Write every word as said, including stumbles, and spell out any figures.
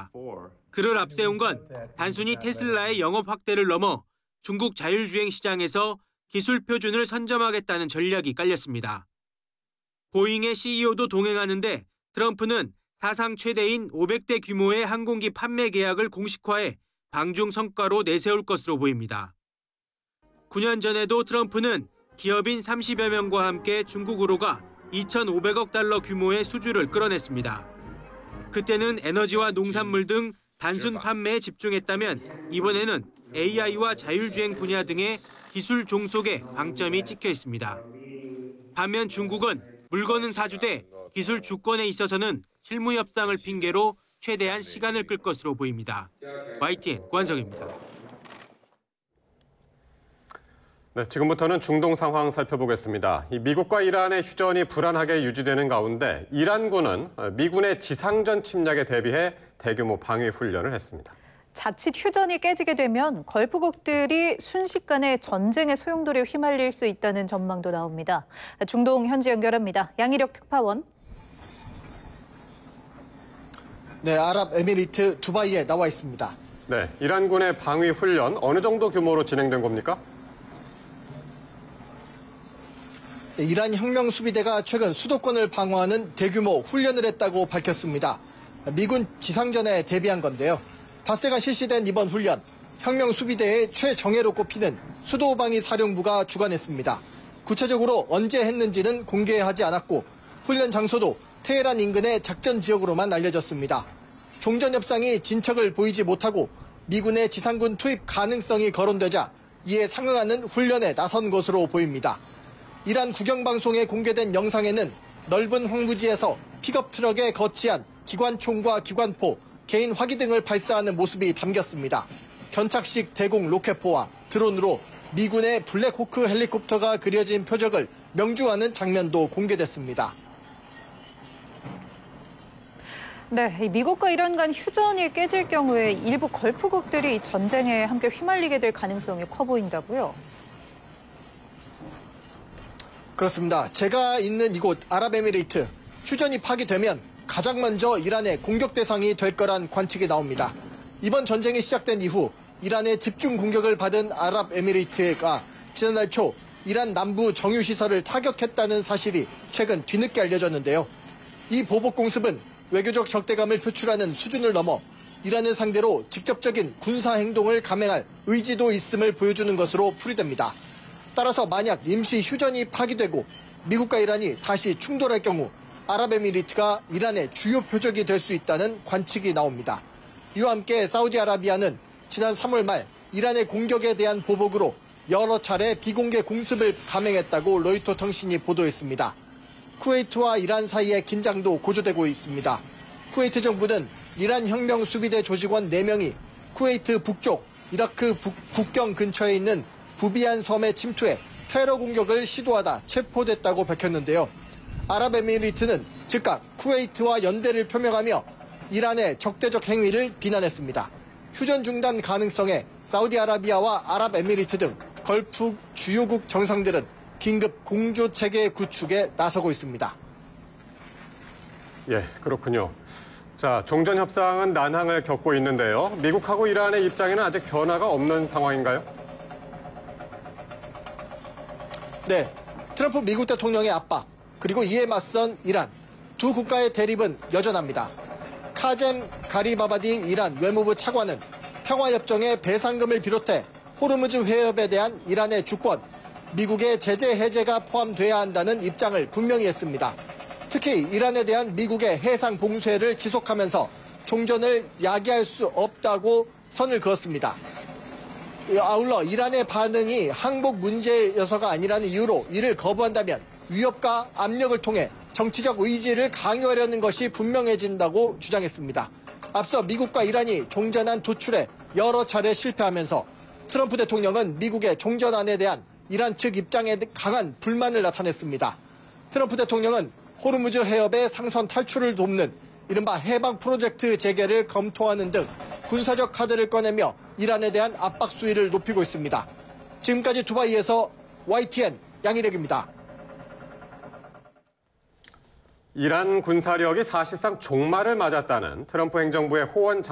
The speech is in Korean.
있습니다. 그를 앞세운 건 단순히 테슬라의 영업 확대를 넘어 중국 자율주행 시장에서 기술 표준을 선점하겠다는 전략이 깔렸습니다. 보잉의 씨이오도 동행하는데 트럼프는 사상 최대인 오백 대 규모의 항공기 판매 계약을 공식화해 방중 성과로 내세울 것으로 보입니다. 구 년 전에도 트럼프는 기업인 삼십여 명과 함께 중국으로 가 이천오백억 달러 규모의 수주를 끌어냈습니다. 그때는 에너지와 농산물 등 단순 판매에 집중했다면 이번에는 에이아이와 자율주행 분야 등의 기술 종속에 방점이 찍혀 있습니다. 반면 중국은 물건은 사주되 기술 주권에 있어서는 실무 협상을 핑계로 최대한 시간을 끌 것으로 보입니다. 와이티엔 권석입니다. 네, 지금부터는 중동 상황 살펴보겠습니다. 이 미국과 이란의 휴전이 불안하게 유지되는 가운데 이란군은 미군의 지상전 침략에 대비해 대규모 방위 훈련을 했습니다. 자칫 휴전이 깨지게 되면 걸프국들이 순식간에 전쟁의 소용돌이에 휘말릴 수 있다는 전망도 나옵니다. 중동 현지 연결합니다. 양희력 특파원. 네, 아랍에미리트 두바이에 나와 있습니다. 네, 이란군의 방위 훈련 어느 정도 규모로 진행된 겁니까? 네, 이란 혁명수비대가 최근 수도권을 방어하는 대규모 훈련을 했다고 밝혔습니다. 미군 지상전에 대비한 건데요. 닷새가 실시된 이번 훈련, 혁명수비대의 최정예로 꼽히는 수도방위 사령부가 주관했습니다. 구체적으로 언제 했는지는 공개하지 않았고 훈련 장소도 테헤란 인근의 작전 지역으로만 알려졌습니다. 종전 협상이 진척을 보이지 못하고 미군의 지상군 투입 가능성이 거론되자 이에 상응하는 훈련에 나선 것으로 보입니다. 이란 국영방송에 공개된 영상에는 넓은 황무지에서 픽업 트럭에 거치한 기관총과 기관포, 개인 화기 등을 발사하는 모습이 담겼습니다. 견착식 대공 로켓포와 드론으로 미군의 블랙호크 헬리콥터가 그려진 표적을 명주하는 장면도 공개됐습니다. 네, 미국과 이란 간 휴전이 깨질 경우에 일부 걸프국들이 전쟁에 함께 휘말리게 될 가능성이 커 보인다고요? 그렇습니다. 제가 있는 이곳 아랍에미리트, 휴전이 파기되면 가장 먼저 이란의 공격 대상이 될 거란 관측이 나옵니다. 이번 전쟁이 시작된 이후 이란의 집중 공격을 받은 아랍에미리트가 지난달 초 이란 남부 정유시설을 타격했다는 사실이 최근 뒤늦게 알려졌는데요. 이 보복 공습은 외교적 적대감을 표출하는 수준을 넘어 이란을 상대로 직접적인 군사 행동을 감행할 의지도 있음을 보여주는 것으로 풀이됩니다. 따라서 만약 임시 휴전이 파기되고 미국과 이란이 다시 충돌할 경우 아랍에미리트가 이란의 주요 표적이 될 수 있다는 관측이 나옵니다. 이와 함께 사우디아라비아는 지난 삼월 말 이란의 공격에 대한 보복으로 여러 차례 비공개 공습을 감행했다고 로이터 통신이 보도했습니다. 쿠웨이트와 이란 사이의 긴장도 고조되고 있습니다. 쿠웨이트 정부는 이란 혁명수비대 조직원 네 명이 쿠웨이트 북쪽 이라크 북, 국경 근처에 있는 부비안 섬에 침투해 테러 공격을 시도하다 체포됐다고 밝혔는데요. 아랍에미리트는 즉각 쿠웨이트와 연대를 표명하며 이란의 적대적 행위를 비난했습니다. 휴전 중단 가능성에 사우디아라비아와 아랍에미리트 등 걸프 주요국 정상들은 긴급 공조체계 구축에 나서고 있습니다. 예, 그렇군요. 자, 종전 협상은 난항을 겪고 있는데요. 미국하고 이란의 입장에는 아직 변화가 없는 상황인가요? 네, 트럼프 미국 대통령의 압박, 그리고 이에 맞선 이란, 두 국가의 대립은 여전합니다. 카젬 가리바바디 이란 외무부 차관은 평화협정의 배상금을 비롯해 호르무즈 해협에 대한 이란의 주권, 미국의 제재 해제가 포함돼야 한다는 입장을 분명히 했습니다. 특히 이란에 대한 미국의 해상 봉쇄를 지속하면서 종전을 야기할 수 없다고 선을 그었습니다. 아울러 이란의 반응이 항복 문제여서가 아니라는 이유로 이를 거부한다면 위협과 압력을 통해 정치적 의지를 강요하려는 것이 분명해진다고 주장했습니다. 앞서 미국과 이란이 종전안 도출에 여러 차례 실패하면서 트럼프 대통령은 미국의 종전안에 대한 이란 측 입장에 강한 불만을 나타냈습니다. 트럼프 대통령은 호르무즈 해협의 상선 탈출을 돕는 이른바 해방 프로젝트 재개를 검토하는 등 군사적 카드를 꺼내며 이란에 대한 압박 수위를 높이고 있습니다. 지금까지 두바이에서 와이티엔 양희력입니다. 이란 군사력이 사실상 종말을 맞았다는 트럼프 행정부의 호언